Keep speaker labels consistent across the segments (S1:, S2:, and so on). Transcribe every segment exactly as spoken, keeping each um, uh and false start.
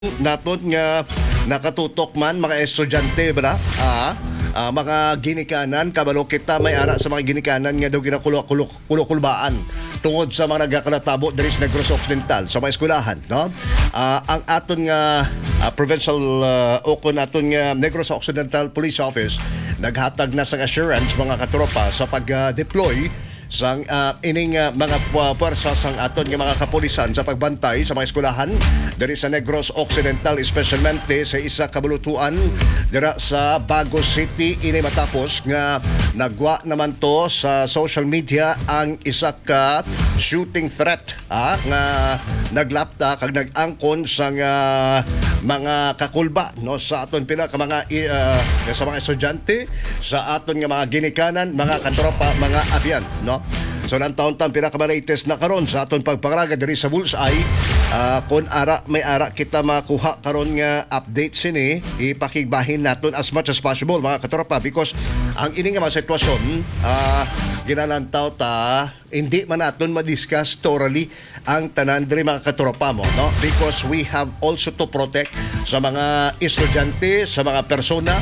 S1: naton nga nakatutok man mga estudyante ba ah, ah, mga ginikanan kabalo kita may ara sa mga ginikanan nga daw ginakulo-kulbaan tungod sa mga nagakalatabo diri sa Negros Occidental sa mga eskwelahan no Ah, ang aton nga ah, provincial uh, o kun aton nga Negros Occidental Police Office naghatag na sa assurance mga katropa sa pag-deploy sang uh, ining uh, mga uh, puwersa sang aton nga mga kapulisan sa pagbantay sa mga eskwelahan diri sa Negros Occidental, especialmente sa isa ka bulutuan dira sa Bagos City. Ini matapos nga nagwa naman to sa social media ang isa ka shooting threat ha, nga naglapta kag nag-angkon sang uh, mga kakulba no sa aton pila ka mga uh, sa mga estudyante, sa aton nga mga ginikanan, mga katropa, mga abyan no. So nang taon-taon pinaka-latest na karon sa aton pagpangaraga diri sa Bullseye, uh, kung ara may ara kita makuha karon nga update sini, ipakigbahin naton as much as possible mga katropa, because ang ini nga mga sitwasyon uh, ginalantaw ta hindi man naton ma-discuss thoroughly ang tanan diri mga katropa mo no, because we have also to protect sa mga estudyante, sa mga persona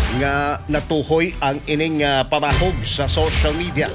S1: nga natuhoy ang ining uh, pamahog sa social media.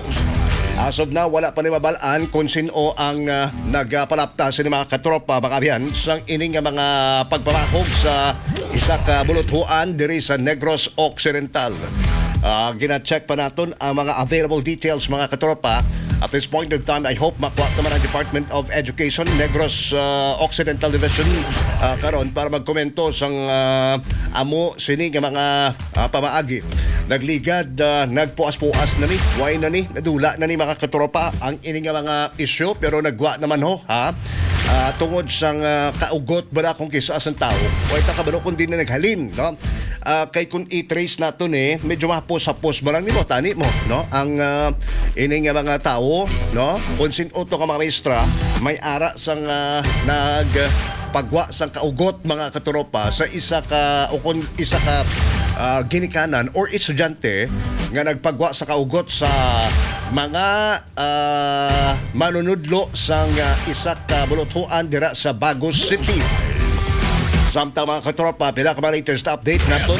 S1: As of now, wala pa ni mabalaan kung sino ang uh, nagpalapta sa mga katropa mga abyan sang ining nga mga pagpamahog sa isa ka buluthuan diri sa Negros Occidental. Uh, gina-check pa naton ang mga available details mga katropa. At this point of time, I hope makuha naman ang Department of Education, Negros uh, Occidental Division uh, karon para magkomento sang uh, amo sini nga mga uh, pamaagi. Nagligad, uh, nagpuas-puas na ni, way na ni, nadula na ni mga katropa ang ini nga mga isyu, pero nagwa naman ho ha. Uh, tungod sang uh, kaugot ba na kung kisa asang tao o ita kabalo kung di na naghalin no? Uh, kay kung i-trace nato ni medyo mapos-hapos ba lang ni mo tani mo no? Ang uh, ini nga mga tao no? Kung sino to ka mga maestra may ara sang uh, nag pagwa sang kaugot mga katropa sa isa ka o kung isa ka uh, ginikanan or estudyante nga nagpagwa sa kaugot sa mga uh, manunudlo sang uh, isa ka buluthuan dira sa Bagos City. Samtang mga katropa, pila ka mga latest update naton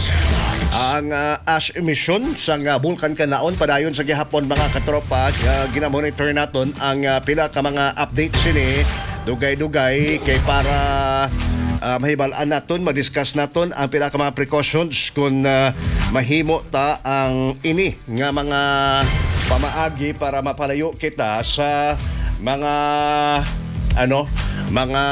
S1: ang uh, ash emission sang uh, Bulkan Kanaon padayon sa gihapon mga katropa. Uh, ginamonitor naton ang uh, pila ka mga updates sini dugay-dugay kay para uh, mahibalaan naton, madiscuss naton ang pila ka mga precautions kung uh, mahimo ta ang ini nga mga pamaagi para mapalayo kita sa mga ano mga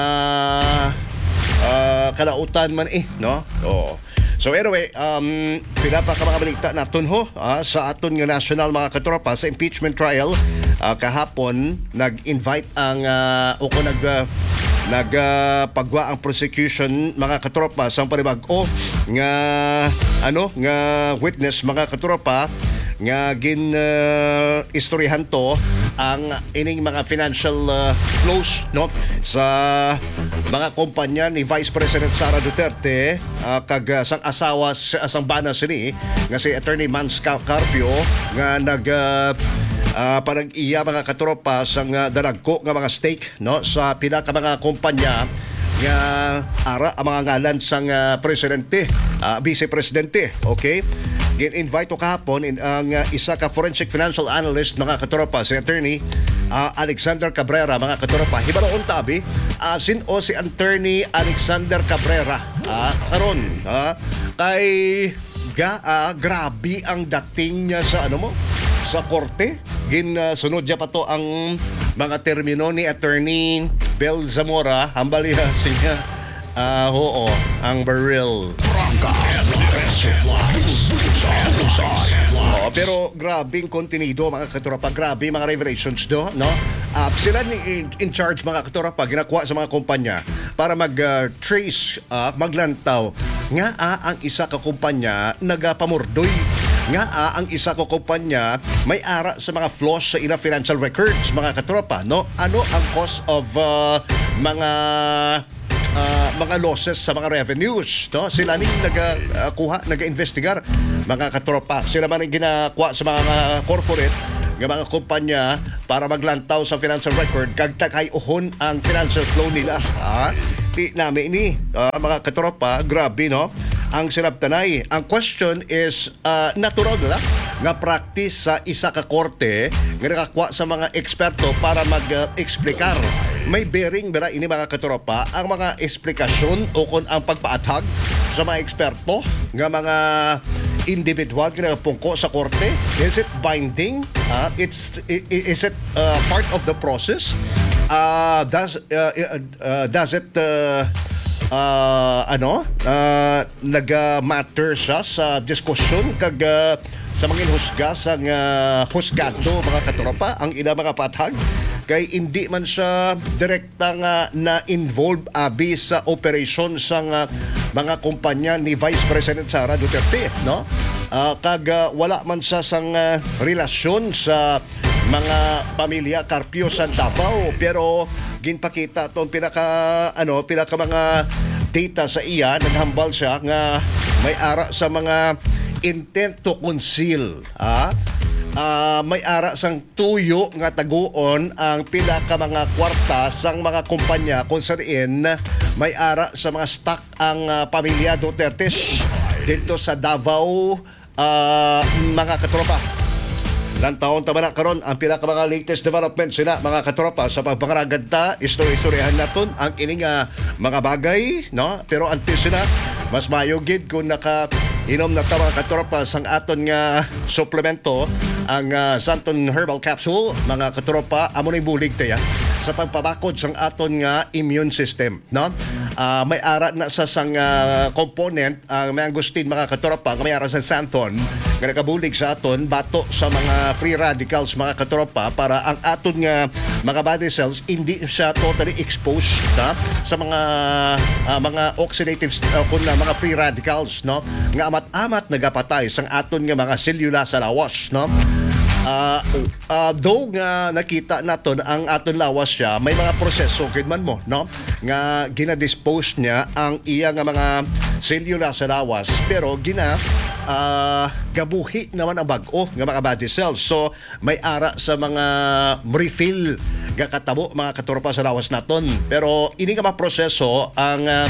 S1: uh, kalautan man eh no. Oo. So anyway, um, pinapa ka mga balita naton ho ah, sa aton nga national mga katropa sa impeachment trial. Uh, kahapon nag-invite ang uh, o kung nag uh, nagpagwa uh, ang prosecution mga katropa sa panibag-o nga ano nga witness mga katropa nga gin uh, istoryahan to ang ining mga financial uh, flows no sa mga kumpanya ni Vice President Sara Duterte uh, kag uh, sang asawa sa asang bana sini nga si Attorney Mans Carpio nga nag uh, Uh, parang iya mga katropa sang uh, daragko nga mga stake no sa pila ka mga kumpanya nga ara ang mga ngalan sang uh, presidente, uh, vice presidente. Okay, gin-invite to kahapon in ang uh, isa ka forensic financial analyst mga katropa si Attorney uh, Alexander Cabrera mga katropa. Hibaroon tabi uh, sin o si Attorney Alexander Cabrera uh, karon uh, kay ga uh, grabe ang dating niya sa ano mo sa korte. Gin uh, sunod ja pa to ang mga termino ni Attorney Bel Zamora hambali ha siya uh, oo ang barrel. Oh, pero grabing kontenido mga katropa, grabe mga revelations do no. Uh, sila ni in charge mga katropa ginakuha sa mga kumpanya para mag-trace uh, uh, maglantaw nga uh, ang isa ka kumpanya nagapamurdoy nga uh, ang isa ko kumpanya may ara sa mga flaws sa ilang financial records mga katropa no. Ano ang cause of uh, mga uh, mga losses sa mga revenues no? Sila ning nagakuha, uh, naga-investigar mga katropa. Sila man ang ginakuha sa mga corporate ng mga kumpanya para maglantaw sa financial record kag takay uhon ang financial flow nila. Ha? dili namin ini ah, mga katropa, grabe no ang sinabtanay. Ang question is ah, natural na nga practice sa isa ka korte nga nakakuha sa mga eksperto para mag-eksplikar. May bearing bira ini mga katropa ang mga eksplikasyon o kung ang pagpaatag sa mga eksperto nga mga individual nga pungko sa korte. Is it binding? Uh, it's i- i- is it uh, part of the process? Uh, does uh, uh, does it uh, uh, ano uh, nag-matter siya sa diskusyon kag uh, sa mga husga sa uh, husgado mga katropa ang ila mga patag kay hindi man siya direkta nga na-involve abi sa operation sa uh, mga kumpanya ni Vice President Sara Duterte, no? Uh, kag uh, wala man siya sang uh, relasyon sa mga pamilya Carpio sa Davao, pero ginpakita tong pinaka ano pinaka mga data sa iya, naghambal siya nga may ara sa mga intent to conceal, ah uh, may ara sang tuyo nga taguon ang pila ka mga kwarta sang mga kumpanya kung saan may ara sa mga stock ang uh, pamilya Duterte dito sa Davao, uh, mga katropa. Ilang taon tama na karon ang pila ka mga latest developments sila mga katropa sa pagpangaragad ta, istorya-istoryahan naton ang ining uh, mga bagay, no? Pero antes sila mas mayugid kung naka inom na ta mga katropa sang aton nga suplemento ang uh, Santon Herbal Capsule mga katropa. Amo ni bulig taya sa pagpabakod sang aton nga immune system, no? Uh, may ara na sa sang uh, component ang uh, mangosteen mga katropa nga may ara sa Santon nga nakabulig sa aton bato sa mga free radicals mga katropa para ang aton nga mga body cells hindi siya totally exposed na sa mga uh, mga oxidative uh, kun na mga free radicals, no, nga amat-amat nagapatay sang aton nga mga selula sa lawas, no. Uh, uh, though nga nakita naton ang aton lawas siya, may mga proseso gid man mo, no, nga gina-dispose niya ang iya nga mga selula sa lawas, pero gina uh, gabuhi naman ang bag-o nga mga body cells. So may ara sa mga refill nga katabo mga katropa sa lawas naton, pero ini nga mga proseso ang uh,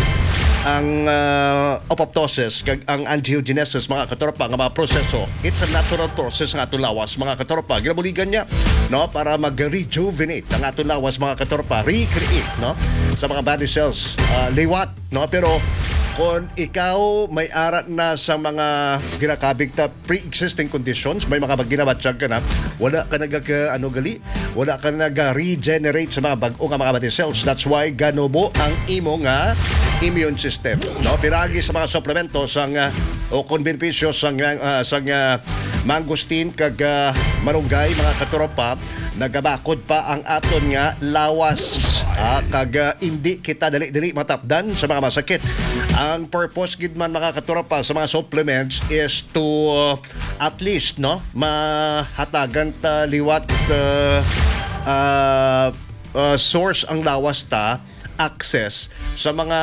S1: ang uh, apoptosis kag ang angiogenesis mga katropa nga mga proseso, it's a natural process nga atong lawas mga katropa. Ginabuligan niya, no, para mag-rejuvenate ang atong lawas mga katropa, recreate, no, sa mga body cells, uh, liwat, no. Pero kung ikaw may arat na sa mga ginakabig ta pre-existing conditions, may mga ginabatsyag ka na, wala ka nag ano gali, wala ka nag-regenerate sa mga bag-o nga mga body cells. That's why ganubo ang imo nga immune system, no. Piragi sa mga suplemento sang uh, o kung benepisyo sang uh, sang uh, mangosteen kag uh, malunggay mga katropa, nagabakod pa ang aton nga lawas, uh, kag uh, hindi kita dali-dali matapdan sa mga masakit. Ang purpose gid man mga katropa sa mga supplements is to uh, at least, no, mahatagan ta liwat uh, uh, uh, source ang lawas ta access sa mga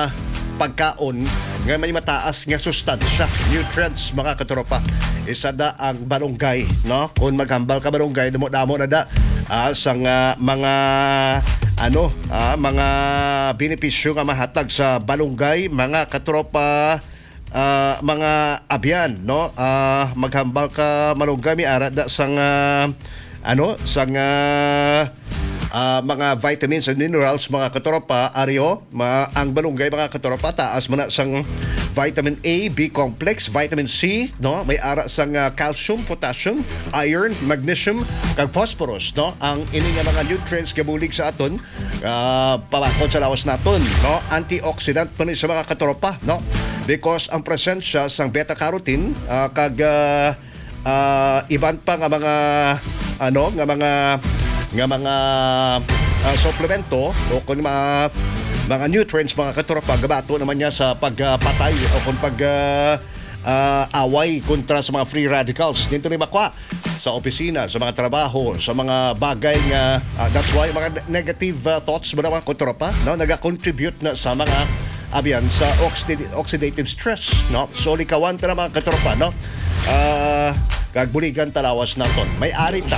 S1: pagkaon nga may mataas nga sustansya, nutrients mga katropa. Isa da ang balunggay, no? Kung maghambal ka balunggay, damo-damo na da ah, sang uh, mga ano, ah, mga benepisyo nga mahatag sa balunggay mga katropa. Uh, mga abyan, no, uh, maghambal ka malunggay mi ara da sang uh, ano sang uh, Uh, mga vitamins and minerals mga katropa, aryo ma, ang balunggay mga katropa taas man sang vitamin A, B complex, vitamin C, no, may ara sang uh, calcium, potassium, iron, magnesium kag phosphorus, no, ang ini nga mga nutrients gabulig sa aton uh, pabakod sa lawas naton, no, antioxidant pa ni sa mga katropa, no, because ang presensya sang beta carotene uh, kag uh, uh, iban pa nga mga ano nga mga nga mga uh, suplemento o kung mga mga nutrients mga katropa, gabato naman niya sa pagpatay uh, o kung pag uh, uh, away kontra sa mga free radicals. Dito ni makwa sa opisina, sa mga trabaho, sa mga bagay nga uh, that's why mga negative uh, thoughts ba naman katropa, no, naga-contribute na sa mga abiyan sa oxid- oxidative stress, no. So likawan ta na mga katropa, no, uh, kag buligan talawas naton. May ari ta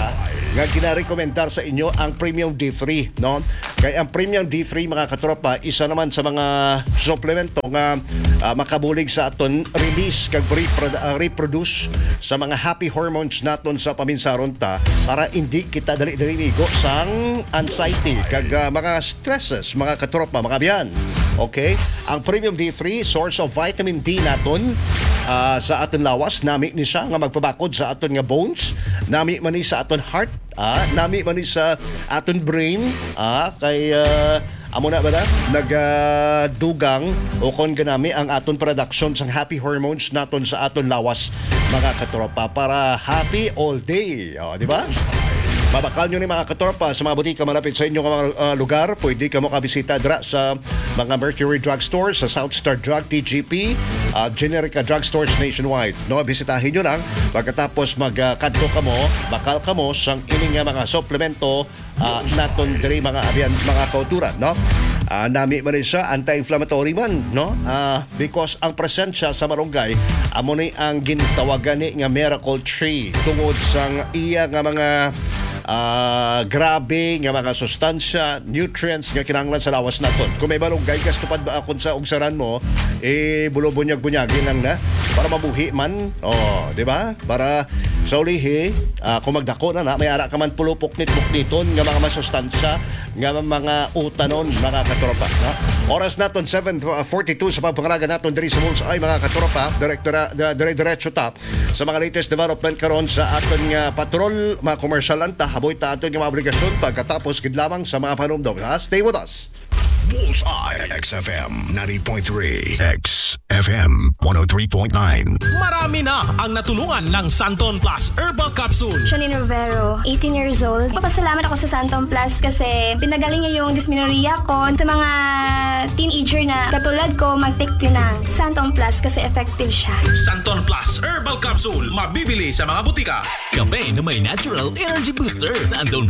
S1: nga ginarekomendar sa inyo ang Premium D three, no? Kaya ang Premium D three, mga katropa, isa naman sa mga suplemento nga uh, makabulig sa aton release kag repro- uh, reproduce sa mga happy hormones naton sa paminsaron ta para hindi kita dali-dali migo sang anxiety kag uh, mga stresses, mga katropa, mga biyan. Okay? Ang Premium D three, source of vitamin D naton uh, sa aton lawas, nami ni siya nga magpabakod sa aton nga bones, nami man ni sa aton heart, ah, nami man ni sa aton brain, ah, kay uh, amo na ba na nagdugang uh, o kon ganami ang aton production sang happy hormones naton sa aton lawas, mga katropa, para happy all day, oh, di ba? Mabakal nyo ni mga katropa sa mga butika malapit sa inyong mga uh, lugar. Pwede ka mo kabisita dra sa mga Mercury Drug Stores, sa South Star Drug, T G P, uh, Generica Drug Stores nationwide. No, bisitahin nyo lang. Pagkatapos magkadto uh, ka mo, bakal ka mo sang ining nga mga suplemento uh, naton diri mga abiyan, mga kauturan, no? Uh, nami man siya anti-inflammatory man, no? Uh, because ang presensya sa malunggay amo ni ang gintawagan ni nga miracle tree tungod sang iya nga mga Uh, grabe nga mga sustansya, nutrients nga kinahanglan sa lawas naton. Kung may malunggay kas tupad ba akon sa ugsaran mo, eh bulo-bunyag-bunyagin lang na para mabuhi man. Oh, di ba? Para sa ulihi, uh, kung magdako na na, may ara ka man pulupok-nit-bukniton nga mga masustansya, nga mga utanon, mga katropa. No? Oras naton seven forty-two sa pagpangalaga naton diri sa Bullseye, mga katropa. Direktora, dire-diretso ta sa mga latest development karon sa aton nga patrol, mga komersyalanta, haboy ta aton nga mga obligasyon pagkatapos gid lamang sa mga panumdom. Ha? Stay with us.
S2: Bullseye X F M ninety point three, X F M one oh three point nine.
S3: Marami na ang natulungan ng Santon Plus Herbal Capsule.
S4: Janine Rivero, eighteen years old. Papasalamat ako sa Santon Plus kasi pinagaling niya yung dysmenorrhea ko. Sa mga teenager na katulad ko, mag-take din ng Santon Plus kasi effective siya.
S3: Santon Plus Herbal Capsule, mabibili sa mga butika.
S5: Kape na may natural energy booster. Santon